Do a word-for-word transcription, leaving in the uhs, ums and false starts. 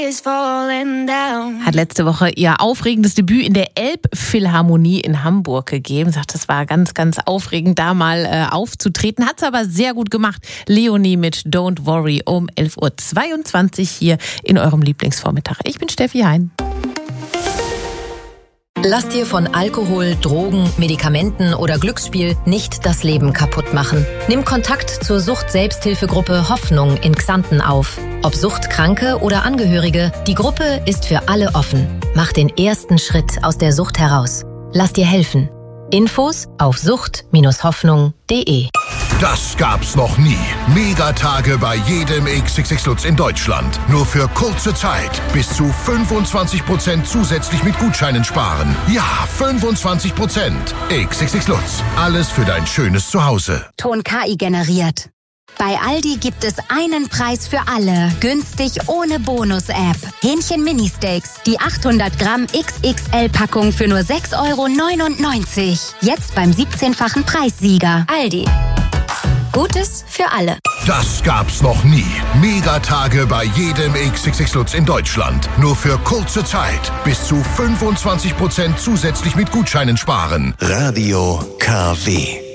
Hat letzte Woche ihr aufregendes Debüt in der Elbphilharmonie in Hamburg gegeben. Sagt, das war ganz, ganz aufregend, da mal äh, aufzutreten. Hat es aber sehr gut gemacht. Leonie mit Don't Worry um elf Uhr zweiundzwanzig hier in eurem Lieblingsvormittag. Ich bin Steffi Hein. Lass dir von Alkohol, Drogen, Medikamenten oder Glücksspiel nicht das Leben kaputt machen. Nimm Kontakt zur Sucht-Selbsthilfegruppe Hoffnung in Xanten auf. Ob Suchtkranke oder Angehörige, die Gruppe ist für alle offen. Mach den ersten Schritt aus der Sucht heraus. Lass dir helfen. Infos auf sucht Bindestrich hoffnung punkt de. Das gab's noch nie. Megatage bei jedem X X X Lutz in Deutschland. Nur für kurze Zeit. Bis zu fünfundzwanzig Prozent zusätzlich mit Gutscheinen sparen. Ja, fünfundzwanzig Prozent. X X X Lutz. Alles für dein schönes Zuhause. Ton K I generiert. Bei Aldi gibt es einen Preis für alle. Günstig ohne Bonus-App. Hähnchen Mini-Steaks. Die achthundert Gramm X X L-Packung für nur sechs Euro neunundneunzig. Jetzt beim siebzehnfachen Preissieger. Aldi. Gutes für alle. Das gab's noch nie. Megatage bei jedem X X X Lutz in Deutschland. Nur für kurze Zeit. Bis zu fünfundzwanzig Prozent zusätzlich mit Gutscheinen sparen. Radio K W.